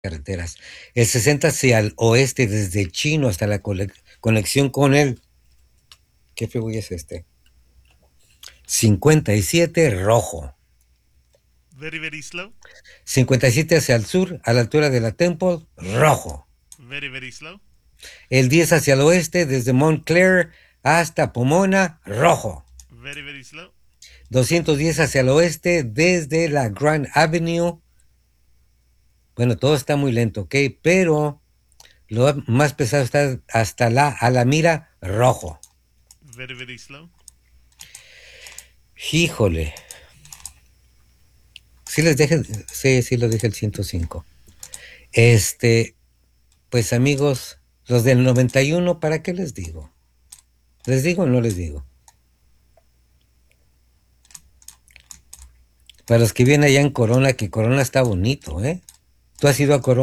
carreteras. El 60 hacia el oeste, desde Chino hasta la conexión con el... ¿Qué freeway es este? 57 rojo. Very, very slow. 57 hacia el sur, a la altura de la Temple, rojo. Very, very slow. El 10 hacia el oeste, desde Montclair hasta Pomona, rojo. Very, very slow. 210 hacia el oeste, desde la Grand Avenue. Bueno, todo está muy lento, ¿ok? Pero lo más pesado está hasta la Alamira, rojo. Very, very slow. Híjole. Sí les dejé, sí lo dije el 105. Pues amigos, los del 91, ¿para qué les digo? ¿Les digo o no les digo? Para los que vienen allá en Corona, que Corona está bonito, ¿eh? ¿Tú has ido a Corona?